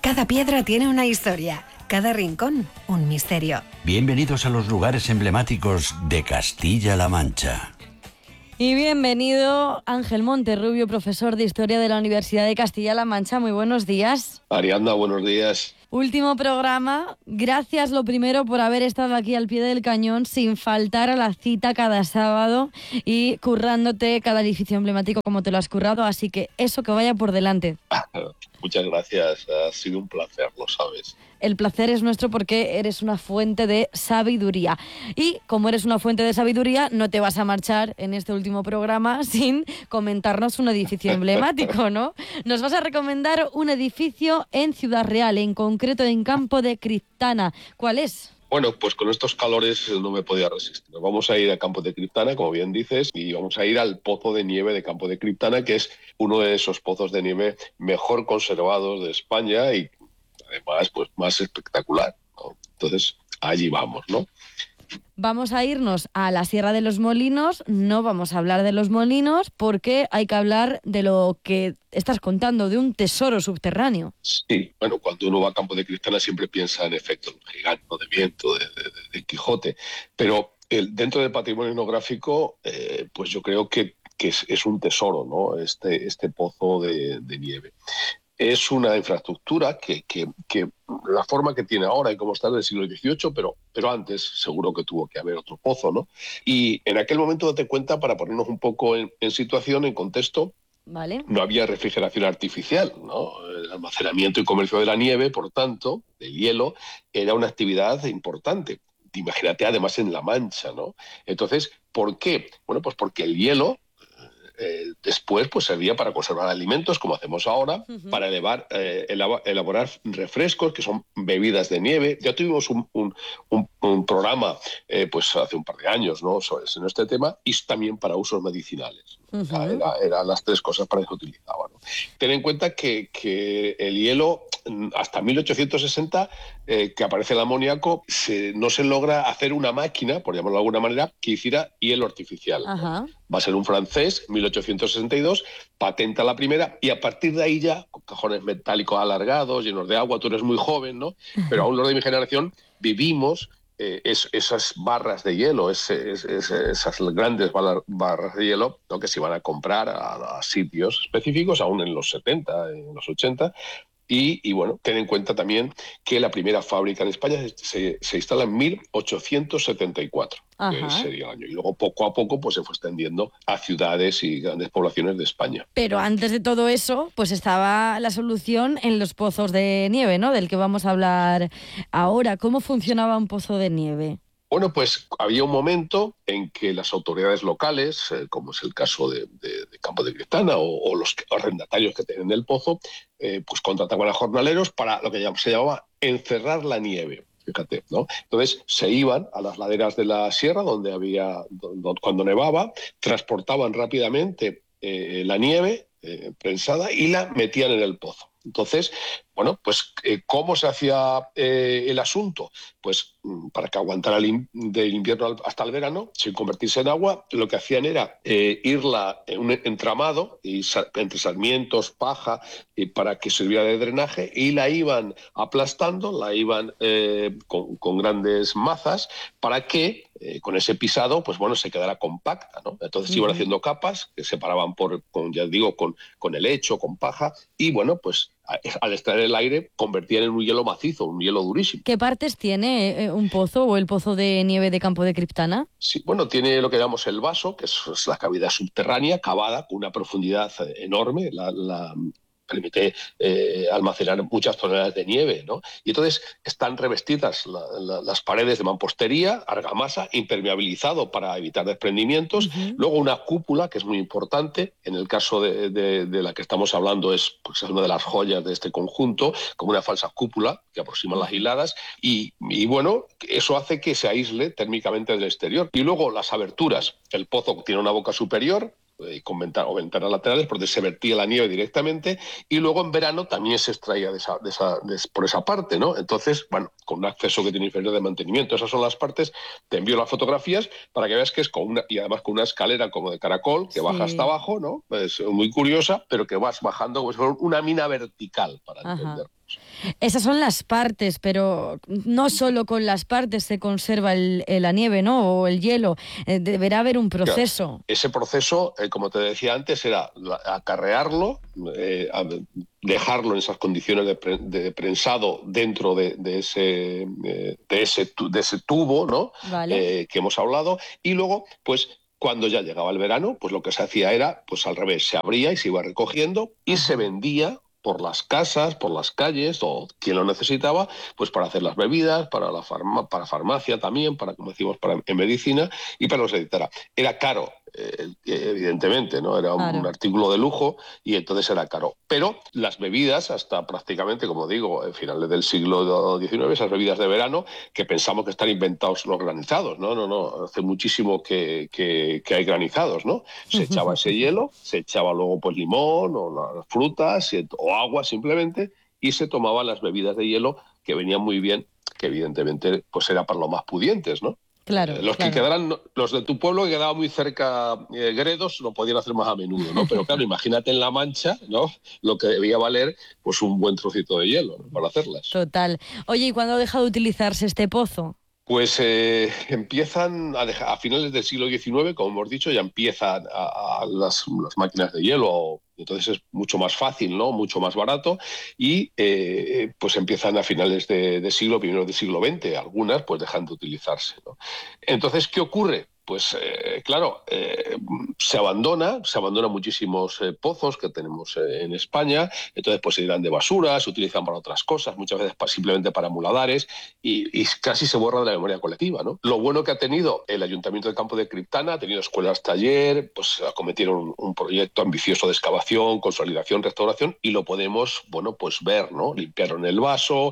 Cada piedra tiene una historia, cada rincón un misterio. Bienvenidos a los lugares emblemáticos de Castilla-La Mancha. Y bienvenido Ángel Monterrubio, profesor de Historia de la Universidad de Castilla-La Mancha. Muy buenos días. Ariadna, buenos días. Último programa. Gracias, lo primero, por haber estado aquí al pie del cañón sin faltar a la cita cada sábado y currándote cada edificio emblemático como te lo has currado. Así que eso, que vaya por delante. Muchas gracias. Ha sido un placer, lo sabes. El placer es nuestro porque eres una fuente de sabiduría. Y como eres una fuente de sabiduría, no te vas a marchar en este último programa sin comentarnos un edificio emblemático, ¿no? Nos vas a recomendar un edificio en Ciudad Real, en concreto en Campo de Criptana. ¿Cuál es? Bueno, pues con estos calores no me podía resistir. Nos vamos a ir a Campo de Criptana, como bien dices, y vamos a ir al Pozo de Nieve de Campo de Criptana, que es uno de esos pozos de nieve mejor conservados de España y además pues más espectacular, ¿no? Entonces, allí vamos, ¿no? Vamos a irnos a la Sierra de los Molinos. No vamos a hablar de los molinos porque hay que hablar de lo que estás contando, de un tesoro subterráneo. Sí, bueno, cuando uno va a Campo de Criptana siempre piensa en efecto gigante, de viento, de Quijote, pero dentro del patrimonio etnográfico, pues yo creo que es un tesoro, ¿no? Este pozo de nieve. Es una infraestructura que la forma que tiene ahora y como está del siglo XVIII, pero antes seguro que tuvo que haber otro pozo, ¿no? Y en aquel momento, date cuenta, para ponernos un poco en situación, en contexto, ¿vale? No había refrigeración artificial, ¿no? El almacenamiento y comercio de la nieve, por tanto, del hielo, era una actividad importante. Imagínate, además, en La Mancha, ¿no? Entonces, ¿por qué? Bueno, pues porque el hielo después pues servía para conservar alimentos, como hacemos ahora, para elaborar refrescos, que son bebidas de nieve. Ya tuvimos un programa pues hace un par de años, ¿no?, sobre este tema, y también para usos medicinales. Eran las tres cosas para que se utilizaba, ¿no? Ten en cuenta que el hielo, hasta 1860, que aparece el amoníaco, no se logra hacer una máquina, por llamarlo de alguna manera, que hiciera hielo artificial. Ajá. Va a ser un francés, 1862, patenta la primera, y a partir de ahí ya, con cajones metálicos alargados, llenos de agua. Tú eres muy joven, ¿no? Pero aún los de mi generación vivimos esas barras de hielo, esas grandes barras de hielo, ¿no?, que se iban a comprar a sitios específicos, aún en los 70, en los 80. Y bueno, ten en cuenta también que la primera fábrica en España se instala en 1874, que sería el año. Y luego poco a poco pues se fue extendiendo a ciudades y grandes poblaciones de España. Pero antes de todo eso, pues estaba la solución en los pozos de nieve, ¿no?, del que vamos a hablar ahora. ¿Cómo funcionaba un pozo de nieve? Bueno, pues había un momento en que las autoridades locales, como es el caso de Campo de Criptana o los arrendatarios que tienen el pozo, pues contrataban a jornaleros para lo que se llamaba encerrar la nieve. Fíjate, ¿no? Entonces se iban a las laderas de la sierra cuando nevaba, transportaban rápidamente la nieve prensada y la metían en el pozo. Entonces, bueno, pues ¿cómo se hacía el asunto? Pues para que aguantara del invierno hasta el verano, sin convertirse en agua, lo que hacían era irla en un entramado y entre sarmientos, paja, para que sirviera de drenaje, y la iban aplastando, la iban con grandes mazas para que con ese pisado, pues bueno, se quedara compacta, ¿no? Entonces iban haciendo capas que separaban con helecho, con paja, y bueno, pues al extraer el aire convertían en un hielo macizo, un hielo durísimo. ¿Qué partes tiene un pozo o el pozo de nieve de Campo de Criptana? Sí, bueno, tiene lo que llamamos el vaso, que es la cavidad subterránea, cavada con una profundidad enorme, permite almacenar muchas toneladas de nieve, ¿no? Y entonces están revestidas las paredes de mampostería, argamasa, impermeabilizado para evitar desprendimientos. Luego una cúpula, que es muy importante. En el caso de la que estamos hablando es una de las joyas de este conjunto, como una falsa cúpula que aproxima las hiladas. Y bueno, eso hace que se aísle térmicamente del exterior. Y luego las aberturas. El pozo tiene una boca superior con ventanas laterales, porque se vertía la nieve directamente, y luego en verano también se extraía por esa parte, ¿no? Entonces, bueno, con un acceso que tiene inferior de mantenimiento. Esas son las partes. Te envío las fotografías para que veas que es y además con una escalera como de caracol que baja hasta abajo, ¿no? Es muy curiosa, pero que vas bajando, pues, una mina vertical, para entender. Esas son las partes, pero no solo con las partes se conserva la nieve, ¿no? O el hielo. Deberá haber un proceso. Claro. Ese proceso, como te decía antes, era acarrearlo, dejarlo en esas condiciones de prensado dentro de ese tubo, ¿no? Vale. Que hemos hablado, y luego, pues, cuando ya llegaba el verano, pues lo que se hacía era, pues al revés, se abría y se iba recogiendo y se vendía por las casas, por las calles, o quien lo necesitaba, pues para hacer las bebidas, para para farmacia también, para, como decimos, en medicina, y para los editara. Era caro, evidentemente, ¿no? Era Claro. un artículo de lujo y entonces era caro. Pero las bebidas, hasta prácticamente, como digo, en finales del siglo XIX, esas bebidas de verano, que pensamos que están inventados los granizados, no, hace muchísimo que hay granizados, ¿no? Se echaba ese hielo, se echaba luego pues limón o las frutas o agua simplemente, y se tomaban las bebidas de hielo, que venían muy bien, que evidentemente pues era para los más pudientes, ¿no? Claro, Los que claro. quedaran, los de tu pueblo que quedaba muy cerca, Gredos, lo podían hacer más a menudo, ¿no? Pero claro, imagínate en La Mancha, ¿no? Lo que debía valer, pues un buen trocito de hielo, ¿no? Para hacerlas. Total. Oye, ¿y cuándo deja de utilizarse este pozo? Pues empiezan a finales del siglo XIX, como hemos dicho, ya empiezan las máquinas de hielo, entonces es mucho más fácil, ¿no? Mucho más barato, y pues empiezan a finales de siglo, primeros del siglo XX, algunas pues dejan de utilizarse, ¿no? Entonces, ¿qué ocurre? Pues claro, se abandonan muchísimos pozos que tenemos en España, entonces pues se dirán de basura, se utilizan para otras cosas, muchas veces simplemente para muladares, y casi se borra de la memoria colectiva, ¿no? Lo bueno que ha tenido el Ayuntamiento de Campo de Criptana, ha tenido escuelas taller, pues acometieron un proyecto ambicioso de excavación, consolidación, restauración, y lo podemos, bueno, pues ver, ¿no? Limpiaron el vaso,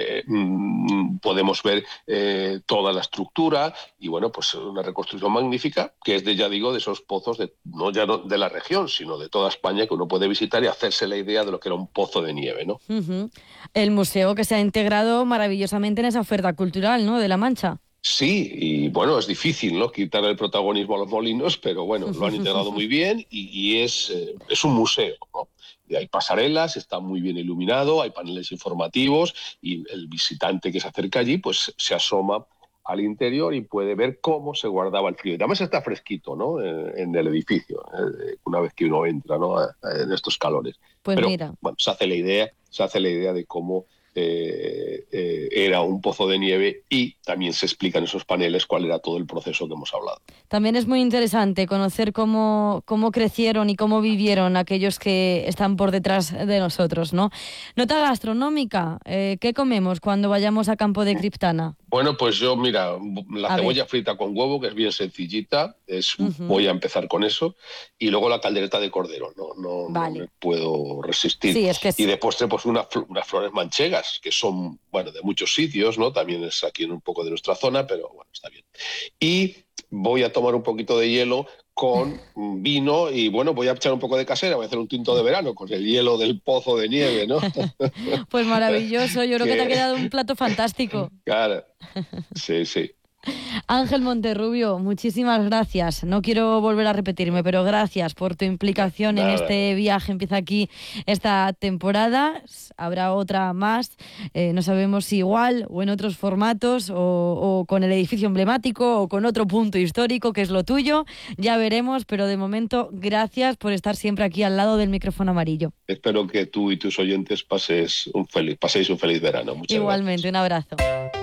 podemos ver toda la estructura, y bueno, pues una reconstrucción magnífica, que es ya digo, de esos pozos no de la región, sino de toda España, que uno puede visitar y hacerse la idea de lo que era un pozo de nieve, ¿no? Uh-huh. El museo que se ha integrado maravillosamente en esa oferta cultural, ¿no? De La Mancha. Sí, y bueno, es difícil, ¿no? Quitar el protagonismo a los molinos, pero bueno, lo han integrado muy bien y es un museo, ¿no? Y hay pasarelas, está muy bien iluminado, hay paneles informativos, y el visitante que se acerca allí pues se asoma al interior y puede ver cómo se guardaba el frío. Y además está fresquito, ¿no? En el edificio, una vez que uno entra, ¿no? En estos calores. Pues Pero mira. bueno, se hace la idea de cómo era un pozo de nieve, y también se explica en esos paneles cuál era todo el proceso que hemos hablado. También es muy interesante conocer cómo crecieron y cómo vivieron aquellos que están por detrás de nosotros, ¿no? Nota gastronómica, ¿qué comemos cuando vayamos a Campo de Criptana? Bueno, pues yo, mira, la A cebolla ver. frita con huevo, que es bien sencillita, Uh-huh. voy a empezar con eso, y luego la caldereta de cordero, no Vale. me puedo resistir. Sí, es que Y de postre, pues unas flores manchegas, que son, bueno, de muchos sitios, ¿no? También es aquí en un poco de nuestra zona, pero bueno, está bien. Y voy a tomar un poquito de hielo con vino, y bueno, voy a echar un poco de casera, voy a hacer un tinto de verano con el hielo del pozo de nieve, ¿no? Pues maravilloso, yo creo que te ha quedado un plato fantástico. Claro, sí, sí. Ángel Monterrubio, muchísimas gracias. No quiero volver a repetirme, pero gracias por tu implicación en este viaje. Empieza aquí esta temporada, habrá otra más, no sabemos si igual o en otros formatos, o con el edificio emblemático o con otro punto histórico, que es lo tuyo. Ya veremos, pero de momento, gracias por estar siempre aquí al lado del micrófono amarillo. Espero que tú y tus oyentes paséis un feliz verano. Muchas Igualmente, gracias. un abrazo.